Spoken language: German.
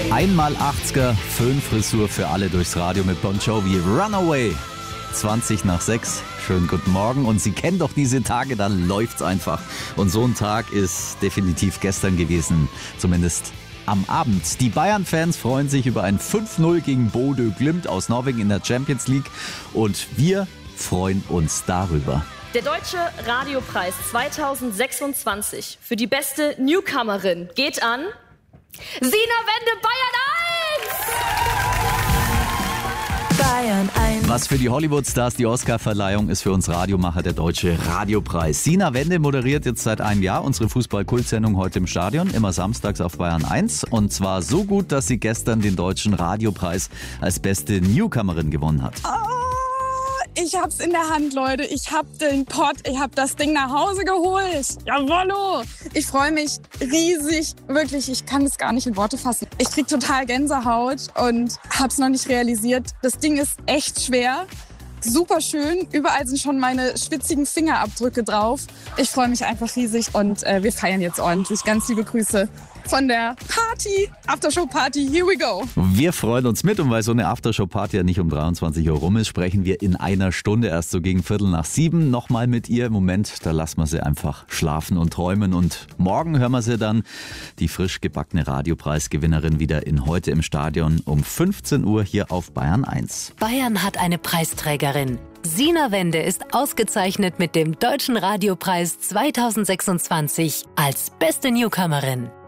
Einmal 80er, Föhnfrisur für alle durchs Radio mit Bon Jovi. Runaway, 20 nach 6. Schönen guten Morgen. Und Sie kennen doch diese Tage, dann läuft's einfach. Und so ein Tag ist definitiv gestern gewesen, zumindest am Abend. Die Bayern-Fans freuen sich über ein 5-0 gegen Bodø Glimt aus Norwegen in der Champions League. Und wir freuen uns darüber. Der Deutsche Radiopreis 2026 für die beste Newcomerin geht an Sina Wende, Bayern 1! Bayern 1. Was für die Hollywood-Stars die Oscar-Verleihung ist, für uns Radiomacher der Deutsche Radiopreis. Sina Wende moderiert jetzt seit einem Jahr unsere Fußball-Kult-Sendung heute im Stadion, immer samstags auf Bayern 1. Und zwar so gut, dass sie gestern den Deutschen Radiopreis als beste Newcomerin gewonnen hat. Ich hab's in der Hand, Leute. Ich hab den Pott, ich hab das Ding nach Hause geholt. Jawollo! Ich freue mich riesig, wirklich. Ich kann es gar nicht in Worte fassen. Ich krieg total Gänsehaut und hab's noch nicht realisiert. Das Ding ist echt schwer. Super schön. Überall sind schon meine schwitzigen Fingerabdrücke drauf. Ich freue mich einfach riesig und wir feiern jetzt ordentlich. Ganz liebe Grüße von der Party, Aftershow-Party. Here we go. Wir freuen uns mit, und weil so eine Aftershow-Party ja nicht um 23 Uhr rum ist, sprechen wir in einer Stunde erst so gegen 6:45 nochmal mit ihr. Im Moment, da lassen wir sie einfach schlafen und träumen, und morgen hören wir sie dann, die frisch gebackene Radiopreisgewinnerin, wieder in Heute im Stadion um 15 Uhr hier auf Bayern 1. Bayern hat eine Preisträgerin. Sina Wende ist ausgezeichnet mit dem Deutschen Radiopreis 2026 als beste Newcomerin.